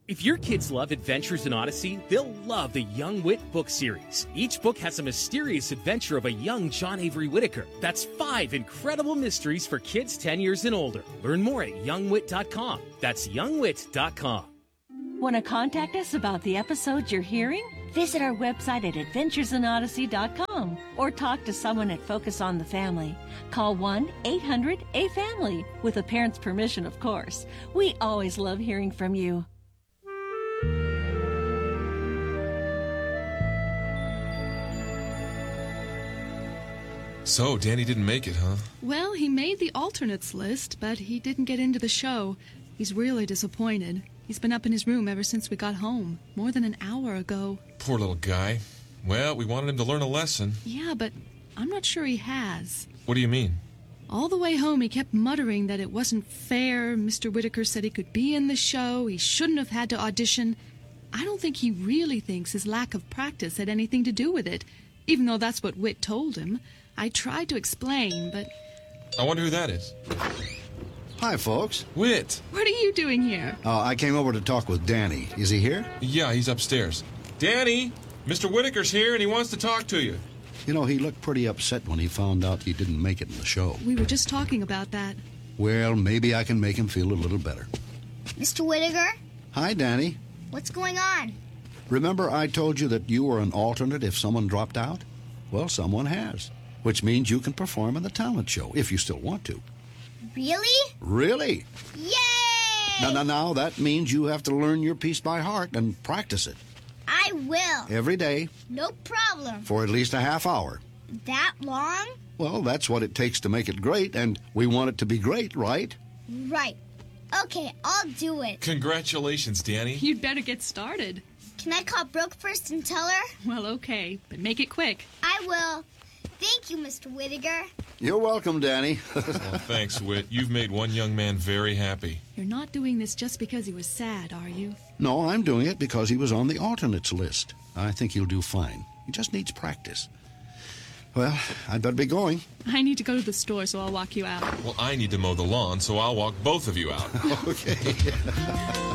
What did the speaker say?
If your kids love Adventures in Odyssey, they'll love the Young Wit book series. Each book has a mysterious adventure of a young John Avery Whitaker. That's 5 incredible mysteries for kids 10 years and older. Learn more at youngwit.com. That's youngwit.com. Want to contact us about the episodes you're hearing? Visit our website at adventuresinodyssey.com or talk to someone at Focus on the Family. Call 1-800-A-FAMILY, with a parent's permission, of course. We always love hearing from you. So, Danny didn't make it, huh? Well, he made the alternates list, but he didn't get into the show. He's really disappointed. He's been up in his room ever since we got home, more than an hour ago. Poor little guy. Well, we wanted him to learn a lesson. Yeah, but I'm not sure he has. What do you mean? All the way home, he kept muttering that it wasn't fair. Mr. Whitaker said he could be in the show. He shouldn't have had to audition. I don't think he really thinks his lack of practice had anything to do with it, even though that's what Whit told him. I tried to explain, but... I wonder who that is. Hi, folks. Whit! What are you doing here? I came over to talk with Danny. Is he here? Yeah, he's upstairs. Danny! Mr. Whitaker's here and he wants to talk to you. You know, he looked pretty upset when he found out he didn't make it in the show. We were just talking about that. Well, maybe I can make him feel a little better. Mr. Whitaker? Hi, Danny. What's going on? Remember I told you that you were an alternate if someone dropped out? Well, someone has, which means you can perform in the talent show if you still want to. Really? Really? Yay! Now, that means you have to learn your piece by heart and practice it. I will. Every day. No problem. For at least a half hour. That long? Well, that's what it takes to make it great, and we want it to be great, right? Right. Okay, I'll do it. Congratulations, Danny. You'd better get started. Can I call Brooke first and tell her? Well, okay, but make it quick. I will. Thank you, Mr. Whitaker. You're welcome, Danny. Well, thanks, Whit. You've made one young man very happy. You're not doing this just because he was sad, are you? No, I'm doing it because he was on the alternates list. I think he'll do fine. He just needs practice. Well, I'd better be going. I need to go to the store, so I'll walk you out. Well, I need to mow the lawn, so I'll walk both of you out. Okay.